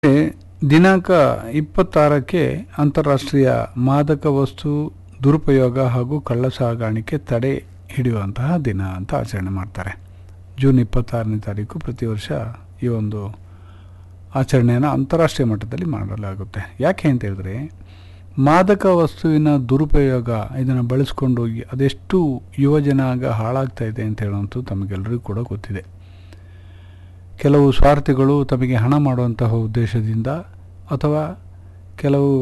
ದಿನಾಂಕ 26ಕ್ಕೆ ಅಂತಾರಾಷ್ಟ್ರೀಯ ಮಾದಕ ವಸ್ತು ದುರುಪಯೋಗ ಹಾಗೂ ಕಳ್ಳಸಾಗಾಣಿಕೆ ತಡೆ ಹಿಡಿಯುವಂತಹ ದಿನ ಅಂತ ಆಚರಣೆ ಮಾಡ್ತಾರೆ. ಜೂನ್ 26ನೇ ತಾರೀಕು ಪ್ರತಿ ವರ್ಷ ಈ ಒಂದು ಆಚರಣೆಯನ್ನು ಅಂತಾರಾಷ್ಟ್ರೀಯ ಮಟ್ಟದಲ್ಲಿ ಮಾಡಲಾಗುತ್ತೆ. ಯಾಕೆ ಅಂತ ಹೇಳಿದ್ರೆ, ಮಾದಕ ವಸ್ತುವಿನ ದುರುಪಯೋಗ ಇದನ್ನು ಬಳಸ್ಕೊಂಡು ಅದೆಷ್ಟು ಯುವಜನಾಂಗ ಹಾಳಾಗ್ತಾ ಇದೆ ಅಂತ ಹೇಳುವಂಥದ್ದು ತಮಗೆಲ್ಲರಿಗೂ ಕೂಡ ಗೊತ್ತಿದೆ. ಕೆಲವು ಸ್ವಾರ್ಥಿಗಳು ತಮಗೆ ಹಣ ಮಾಡುವಂತಹ ಉದ್ದೇಶದಿಂದ ಅಥವಾ ಕೆಲವು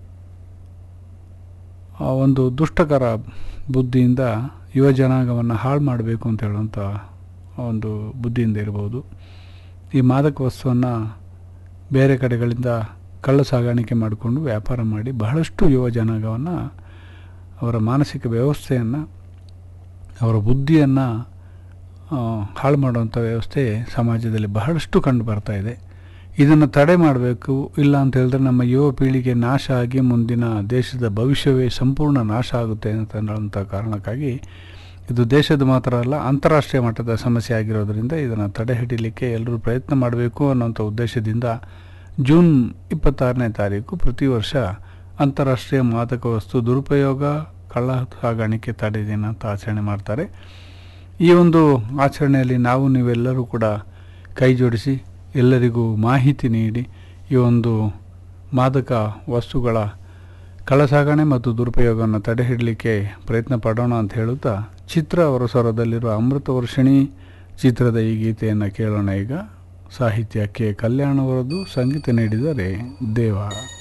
ಒಂದು ದುಷ್ಟಕರ ಬುದ್ಧಿಯಿಂದ ಯುವಜನಾಂಗವನ್ನು ಹಾಳು ಮಾಡಬೇಕು ಅಂತ ಹೇಳುವಂಥ ಒಂದು ಬುದ್ಧಿಯಿಂದ ಇರ್ಬೋದು. ಈ ಮಾದಕ ವಸ್ತುವನ್ನು ಬೇರೆ ಕಡೆಗಳಿಂದ ಕಳ್ಳ ಸಾಗಾಣಿಕೆ ಮಾಡಿಕೊಂಡು ವ್ಯಾಪಾರ ಮಾಡಿ ಬಹಳಷ್ಟು ಯುವಜನಾಂಗವನ್ನು, ಅವರ ಮಾನಸಿಕ ವ್ಯವಸ್ಥೆಯನ್ನು, ಅವರ ಬುದ್ಧಿಯನ್ನು ಹಾಳು ಮಾಡುವಂಥ ವ್ಯವಸ್ಥೆ ಸಮಾಜದಲ್ಲಿ ಬಹಳಷ್ಟು ಕಂಡು ಬರ್ತಾ ಇದೆ. ಇದನ್ನು ತಡೆ ಮಾಡಬೇಕು. ಇಲ್ಲ ಅಂತ ಹೇಳಿದ್ರೆ ನಮ್ಮ ಯುವ ಪೀಳಿಗೆ ನಾಶ ಆಗಿ ಮುಂದಿನ ದೇಶದ ಭವಿಷ್ಯವೇ ಸಂಪೂರ್ಣ ನಾಶ ಆಗುತ್ತೆ ಅಂತ ಕಾರಣಕ್ಕಾಗಿ ಇದು ದೇಶದ ಮಾತ್ರ ಅಲ್ಲ, ಅಂತಾರಾಷ್ಟ್ರೀಯ ಮಟ್ಟದ ಸಮಸ್ಯೆ ಆಗಿರೋದ್ರಿಂದ ಇದನ್ನು ತಡೆ ಹಿಡಿಯಲಿಕ್ಕೆ ಎಲ್ಲರೂ ಪ್ರಯತ್ನ ಮಾಡಬೇಕು ಅನ್ನೋಂಥ ಉದ್ದೇಶದಿಂದ ಜೂನ್ 26ನೇ ತಾರೀಕು ಪ್ರತಿ ವರ್ಷ ಅಂತಾರಾಷ್ಟ್ರೀಯ ಮಾದಕ ವಸ್ತು ದುರುಪಯೋಗ ಕಳ್ಳ ಸಾಗಾಣಿಕೆ ತಡೆ ದಿನ ಅಂತ ಆಚರಣೆ ಮಾಡ್ತಾರೆ. ಈ ಒಂದು ಆಚರಣೆಯಲ್ಲಿ ನೀವೆಲ್ಲರೂ ಕೂಡ ಕೈ ಜೋಡಿಸಿ ಎಲ್ಲರಿಗೂ ಮಾಹಿತಿ ನೀಡಿ ಈ ಒಂದು ಮಾದಕ ವಸ್ತುಗಳ ಕಳ್ಳಸಾಗಣೆ ಮತ್ತು ದುರುಪಯೋಗವನ್ನು ತಡೆ ಹಿಡಲಿಕ್ಕೆ ಪ್ರಯತ್ನ ಪಡೋಣ ಅಂತ ಹೇಳುತ್ತಾ, ಚಿತ್ರ ಅವರ ಸ್ವರದಲ್ಲಿರುವ ಅಮೃತ ವರ್ಷಿಣಿ ಚಿತ್ರದ ಈ ಗೀತೆಯನ್ನು ಕೇಳೋಣ. ಈಗ ಸಾಹಿತ್ಯ ಕೆ. ಕಲ್ಯಾಣ್ ಅವರದ್ದು, ಸಂಗೀತ ನೀಡಿದರೆ ದೇವ.